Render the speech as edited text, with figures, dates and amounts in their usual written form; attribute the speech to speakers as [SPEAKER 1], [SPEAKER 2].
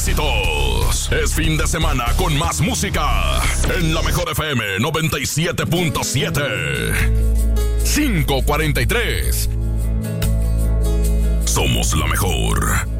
[SPEAKER 1] éxitos. Es fin de semana con más música en la Mejor FM 97.7. 5:43. Somos la mejor.